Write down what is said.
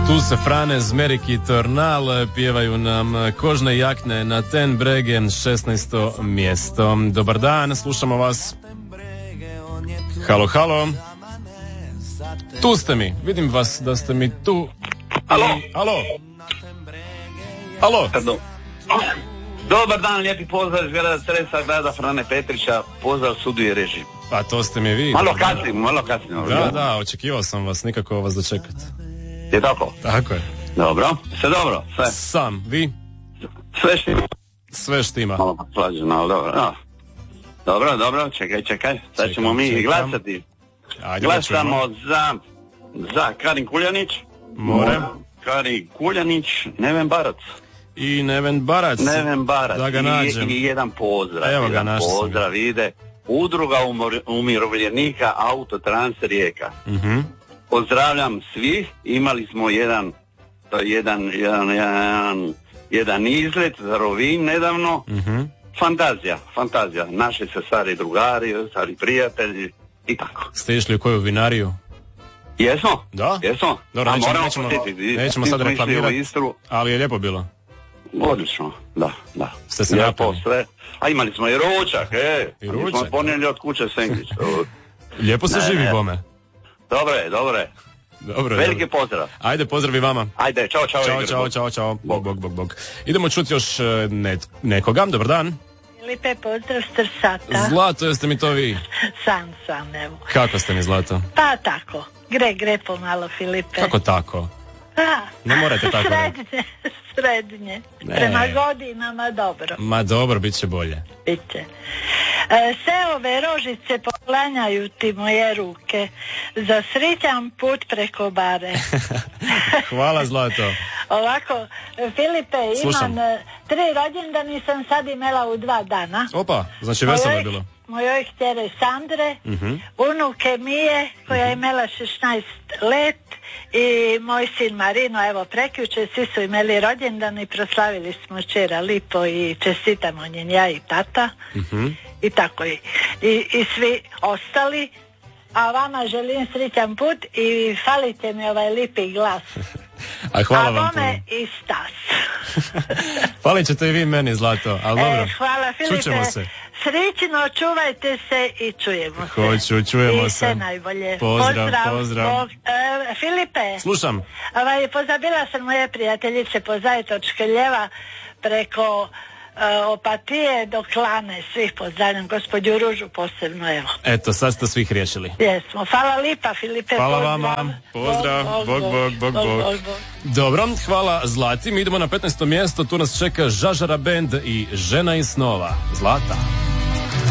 Tu se Frane, Zmerik i Tornal, pjevaju nam Kožne jakne na Ten Brege, 16. mjesto. Dobar dan, slušamo vas. Halo, halo. Tu ste mi, vidim vas da ste mi tu. Alo. Alo. Alo. Dobar dan, lijepi pozdrav iz grada Cresa, grada Frane Petrića, pozdrav sudu i režim. Pa to ste mi vi. Malo kasnimo. Da, očekivao sam vas, nikako vas dočekat. Je tako? Tako je. Dobro, sve dobro, sve. Sam, vi? Sve štima. Sve štima. Malo poslađeno, ali dobro. Dobro, čekaj, sad ćemo mi glasati. Ajde, glasamo za Karin Kuljanić. More. Karin Kuljanić, Neven Barac. I Neven Barac. Da ga nađem. I jedan pozdrav. Evo ga, našao sam. Pozdrav ide. Udruga umirovljenika Autotrans Rijeka. Pozdravljam svih. Imali smo jedan izlet za Rovinj nedavno. Fantazija. Naši se stari drugari, stari prijatelji i tako. Ste išli u koju vinariju? Jesmo? Da? Jesmo. Dobro, nećemo sad reklamirati, ali je lijepo bilo. Odlično, da. Ste se napali? A imali smo i ručak, Mi smo ponijeli od kuće sendvič. Lijepo se živi bome. Dobro. Veliki pozdrav. Ajde, pozdrav i vama. Ajde, čao. Bog. Idemo čuti još nekoga. Dobar dan. Filipe, pozdrav s Trsata. Zlato, jeste mi to vi? Sam, evo. Kako ste mi, Zlato? Pa tako, gre pomalo, Filipe. Kako tako? Ne morate tako. Srednje. Prema godinama dobro. Ma dobro, bit će bolje. Biće. Sve ove rožice poklanjaju ti moje ruke, za srećan put preko bare. Hvala, Zlato. Ovako, Filipe, imam 3 rođendani, sam sad imala u 2 dana. Opa, znači veselo je bilo. Mojoj kćere Sandre, unuke Mije koja je imala 16 let i moj sin Marino, evo prekjuče, svi su imali rođendan i proslavili smo včera lipo i čestitamo njen ja i tata i tako i svi ostali, a vama želim srećan put i falite mi ovaj lipi glas. A hvala vam puno. I Stas. Falit ćete i vi meni, Zlato, ali dobro. Hvala, Filipe. Čućemo se. Srećno, čuvajte se i čujemo se. Hoću, čujemo se. I sve najbolje. Pozdrav. Filipe. Slušam. Pozabila sam moje prijateljice po Zajetočke Ljeva preko Opatije do Klane. Svih pozdravljam, gospođu Ružu posebno, evo. Eto, sad ste svih riješili. Jesmo. Hvala lipa, Filipe. Hvala vama. Pozdrav. Bog. Dobro, hvala Zlati. Mi idemo na 15. mjesto. Tu nas čeka Žažara Band i Žena iz snova. Zlata.